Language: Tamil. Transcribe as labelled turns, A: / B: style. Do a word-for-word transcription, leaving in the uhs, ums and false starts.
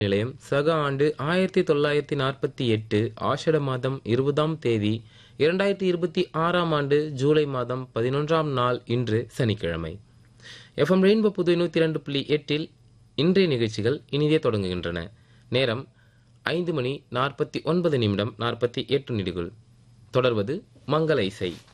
A: நிலையம் சக ஆண்டு ஆயிரத்தி தொள்ளாயிரத்தி நாற்பத்தி எட்டு ஆஷட மாதம் இருபதாம் தேதி இரண்டாயிரத்தி இருபத்தி ஆறாம் ஆண்டு ஜூலை மாதம் பதினொன்றாம் நாள் இன்று சனிக்கிழமை. எஃப்எம் ரெயின்போ புது நூற்றி இரண்டு புள்ளி எட்டில் இன்றைய நிகழ்ச்சிகள் இனிதே தொடங்குகின்றன. நேரம் ஐந்து மணி நாற்பத்தி ஒன்பது நிமிடம் நாற்பத்தி எட்டு நொடிகள். தொடர்வது மங்கள இசை.